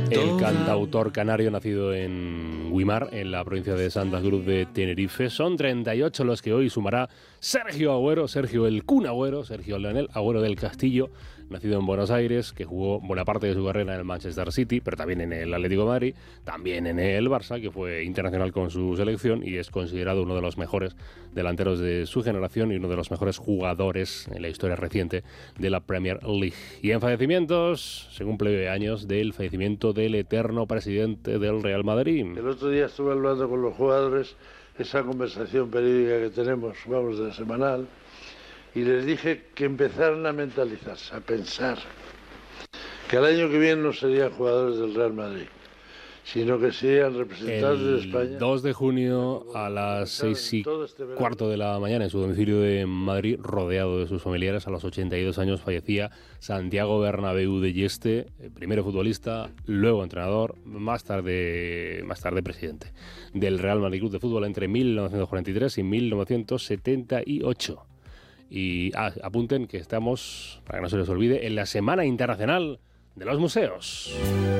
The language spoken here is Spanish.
El cantautor canario nacido en Güímar, en la provincia de Santa Cruz de Tenerife. Son 38 los que hoy sumará Sergio Agüero, Sergio el Kun Agüero, Sergio Leonel Agüero del Castillo, nacido en Buenos Aires, que jugó buena parte de su carrera en el Manchester City, pero también en el Atlético de Madrid, también en el Barça, que fue internacional con su selección y es considerado uno de los mejores delanteros de su generación y uno de los mejores jugadores en la historia reciente de la Premier League. Y en fallecimientos, se cumple años del fallecimiento del eterno presidente del Real Madrid. El otro día estuve hablando con los jugadores, esa conversación periódica que tenemos, vamos, de semanal, y les dije que empezaran a mentalizarse, a pensar que el año que viene no serían jugadores del Real Madrid, sino que serían representantes de España. El 2 de junio a las 6:15 de la mañana en su domicilio de Madrid, rodeado de sus familiares, a los 82 años fallecía Santiago Bernabéu de Yeste, primero futbolista, luego entrenador, más tarde presidente del Real Madrid Club de Fútbol entre 1943 y 1978. Y apunten que estamos, para que no se les olvide, en la Semana Internacional de los Museos.